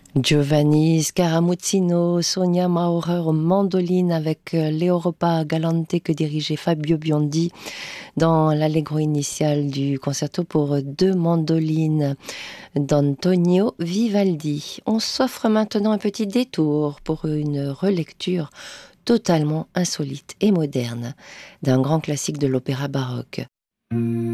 Giovanni Scaramuzzino, Sonia Maurer aux mandolines avec l'Europa Galante que dirigeait Fabio Biondi dans l'allegro initial du concerto pour deux mandolines d'Antonio Vivaldi. On s'offre maintenant un petit détour pour une relecture totalement insolite et moderne d'un grand classique de l'opéra baroque.